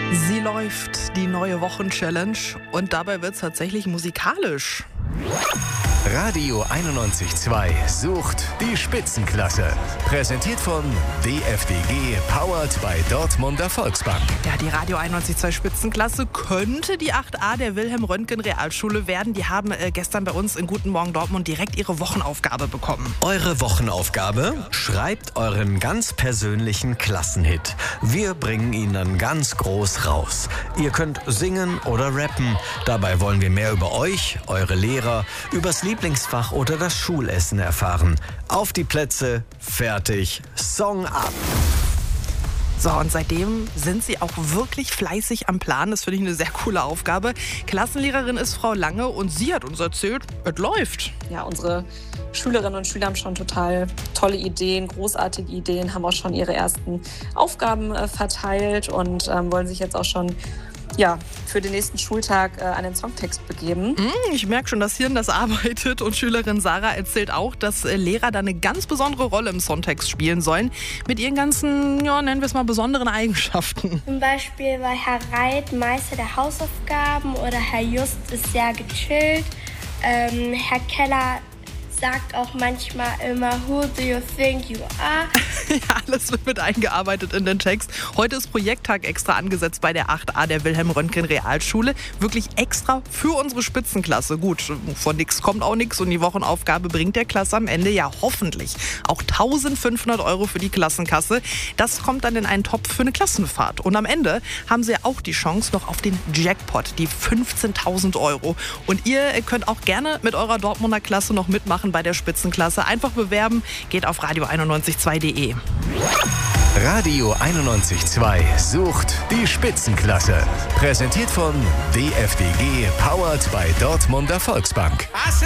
Sie läuft, die neue Wochenchallenge, und dabei wird es tatsächlich musikalisch. Radio 91.2 sucht die Spitzenklasse. Präsentiert von DFDG, powered by Dortmunder Volksbank. Ja, die Radio 91.2 Spitzenklasse könnte die 8a der Wilhelm-Röntgen-Realschule werden. Die haben gestern bei uns in Guten Morgen Dortmund direkt ihre Wochenaufgabe bekommen. Eure Wochenaufgabe? Schreibt euren ganz persönlichen Klassenhit. Wir bringen ihn dann ganz groß raus. Ihr könnt singen oder rappen. Dabei wollen wir mehr über euch, eure Lehrer, übers Lieblingsfach oder das Schulessen erfahren. Auf die Plätze, fertig, Song ab! So, und seitdem sind sie auch wirklich fleißig am Plan. Das finde ich eine sehr coole Aufgabe. Klassenlehrerin ist Frau Lange und sie hat uns erzählt, es läuft. Ja, unsere Schülerinnen und Schüler haben schon total tolle Ideen, großartige Ideen, haben auch schon ihre ersten Aufgaben verteilt und wollen sich jetzt auch schon für den nächsten Schultag an den Songtext begeben. Ich merke schon, das Hirn, das arbeitet. Und Schülerin Sarah erzählt auch, dass Lehrer da eine ganz besondere Rolle im Songtext spielen sollen. Mit ihren ganzen, nennen wir es mal, besonderen Eigenschaften. Zum Beispiel war Herr Reit Meister der Hausaufgaben oder Herr Just ist sehr gechillt. Herr Keller sagt auch manchmal immer, who do you think you are? Ja, alles wird mit eingearbeitet in den Text. Heute ist Projekttag extra angesetzt bei der 8a der Wilhelm-Röntgen-Realschule. Wirklich extra für unsere Spitzenklasse. Gut, von nix kommt auch nichts und die Wochenaufgabe bringt der Klasse am Ende ja hoffentlich auch 1.500 € für die Klassenkasse. Das kommt dann in einen Topf für eine Klassenfahrt. Und am Ende haben sie ja auch die Chance noch auf den Jackpot, die 15.000 €. Und ihr könnt auch gerne mit eurer Dortmunder Klasse noch mitmachen bei der Spitzenklasse. Einfach bewerben, geht auf radio912.de. Radio 91.2 sucht die Spitzenklasse. Präsentiert von DFDG, powered by Dortmunder Volksbank.